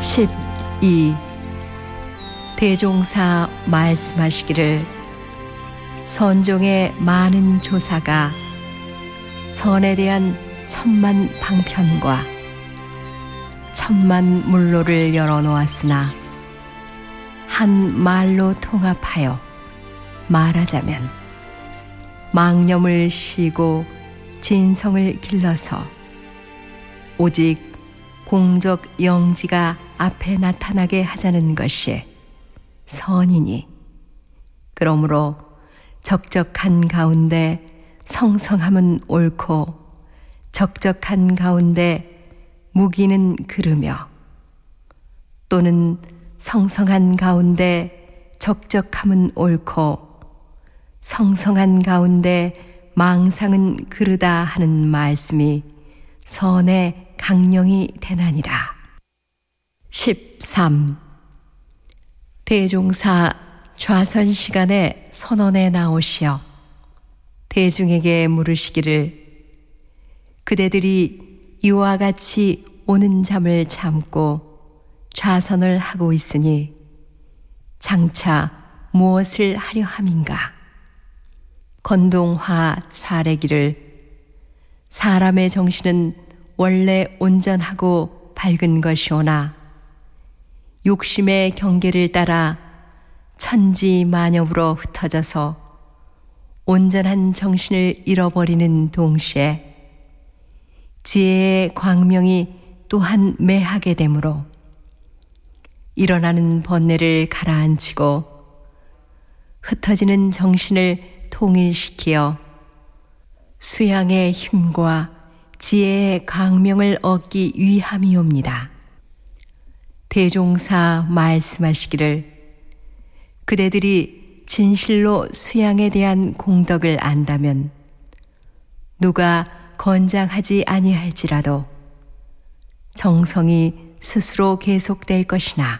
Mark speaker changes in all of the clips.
Speaker 1: 12. 대종사 말씀하시기를 선종의 많은 조사가 선에 대한 천만 방편과 천만 물로를 열어놓았으나 한 말로 통합하여 말하자면 망념을 쉬고 진성을 길러서 오직 공적 영지가 앞에 나타나게 하자는 것이 선이니, 그러므로 적적한 가운데 성성함은 옳고 적적한 가운데 무기는 그르며, 또는 성성한 가운데 적적함은 옳고 성성한 가운데 망상은 그르다 하는 말씀이 선의 강령이 되나니라. 13. 대종사 좌선 시간에 선원에 나오시어 대중에게 물으시기를 그대들이 이와 같이 오는 잠을 참고 좌선을 하고 있으니 장차 무엇을 하려 함인가? 건동화 사례기를 사람의 정신은 원래 온전하고 밝은 것이오나 욕심의 경계를 따라 천지만엽으로 흩어져서 온전한 정신을 잃어버리는 동시에 지혜의 광명이 또한 매하게 되므로 일어나는 번뇌를 가라앉히고 흩어지는 정신을 통일시키어 수양의 힘과 지혜의 광명을 얻기 위함이옵니다. 대종사 말씀하시기를 그대들이 진실로 수양에 대한 공덕을 안다면 누가 권장하지 아니할지라도 정성이 스스로 계속될 것이나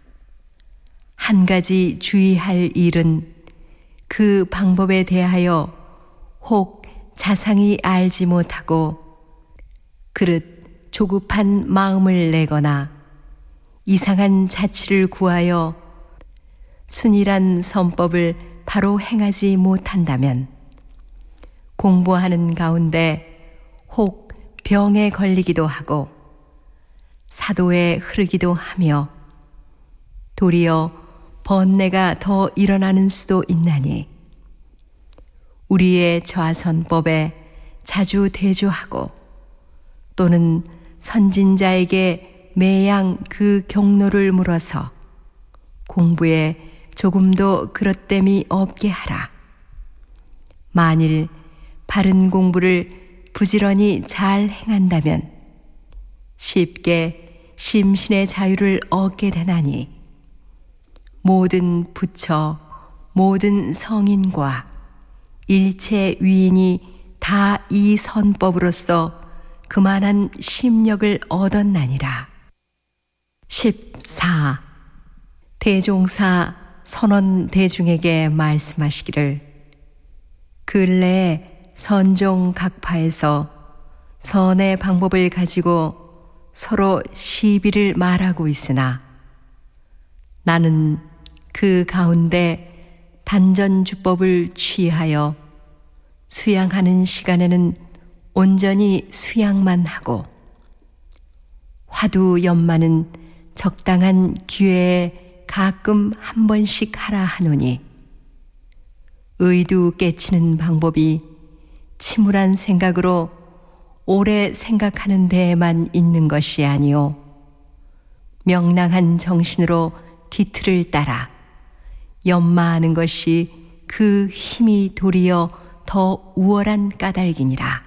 Speaker 1: 한 가지 주의할 일은 그 방법에 대하여 혹 자상히 알지 못하고 그릇 조급한 마음을 내거나 이상한 자치를 구하여 순일한 선법을 바로 행하지 못한다면 공부하는 가운데 혹 병에 걸리기도 하고 사도에 흐르기도 하며 도리어 번뇌가 더 일어나는 수도 있나니 우리의 좌선법에 자주 대조하고 또는 선진자에게 매양 그 경로를 물어서 공부에 조금도 그릇됨이 없게 하라. 만일 바른 공부를 부지런히 잘 행한다면 쉽게 심신의 자유를 얻게 되나니 모든 부처, 모든 성인과 일체 위인이 다 이 선법으로서 그만한 심력을 얻었나니라. 14. 대종사 선원 대중에게 말씀하시기를 근래에 선종 각파에서 선의 방법을 가지고 서로 시비를 말하고 있으나 나는 그 가운데 단전주법을 취하여 수양하는 시간에는 온전히 수양만 하고 화두연마는 적당한 기회에 가끔 한 번씩 하라 하노니 의두 깨치는 방법이 침울한 생각으로 오래 생각하는 데에만 있는 것이 아니오 명랑한 정신으로 기틀을 따라 연마하는 것이 그 힘이 도리어 더 우월한 까닭이니라.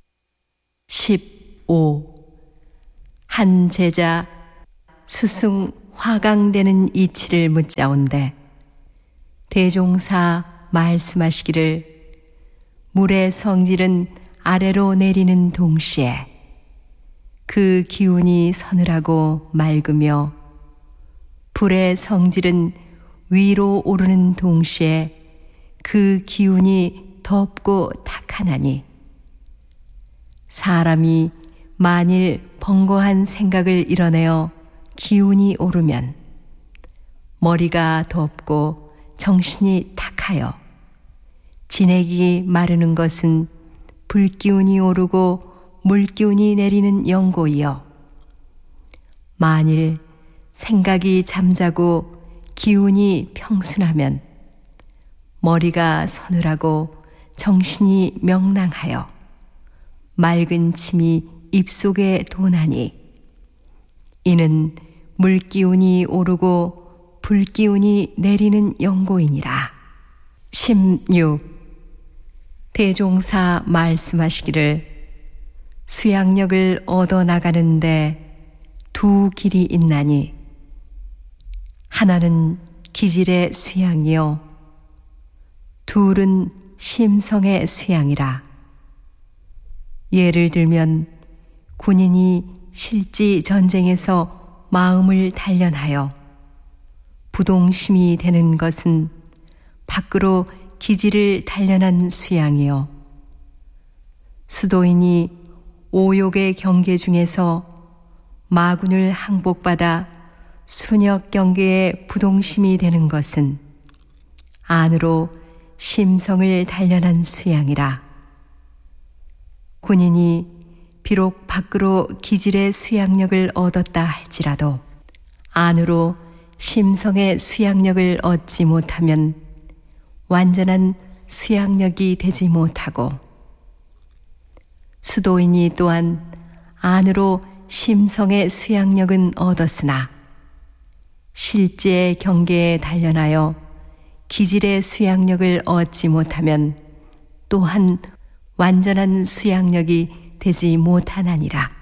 Speaker 1: 15. 한 제자 수승 화강되는 이치를 묻자온대 대종사 말씀하시기를 물의 성질은 아래로 내리는 동시에 그 기운이 서늘하고 맑으며 불의 성질은 위로 오르는 동시에 그 기운이 덥고 탁하나니 사람이 만일 번거한 생각을 이뤄내어 기운이 오르면 머리가 덥고 정신이 탁하여 진액이 마르는 것은 불기운이 오르고 물기운이 내리는 연고이요. 만일 생각이 잠자고 기운이 평순하면 머리가 서늘하고 정신이 명랑하여 맑은 침이 입속에 도나니 이는 물기운이 오르고 불기운이 내리는 연고이니라. 16. 대종사 말씀하시기를 수양력을 얻어나가는데 두 길이 있나니 하나는 기질의 수양이요 둘은 심성의 수양이라. 예를 들면 군인이 실지 전쟁에서 마음을 단련하여 부동심이 되는 것은 밖으로 기질을 단련한 수양이요 수도인이 오욕의 경계 중에서 마군을 항복받아 순역 경계에 부동심이 되는 것은 안으로 심성을 단련한 수양이라. 군인이 비록 밖으로 기질의 수양력을 얻었다 할지라도 안으로 심성의 수양력을 얻지 못하면 완전한 수양력이 되지 못하고 수도인이 또한 안으로 심성의 수양력은 얻었으나 실제의 경계에 단련하여 기질의 수양력을 얻지 못하면 또한 완전한 수양력이 되지 못하나니라.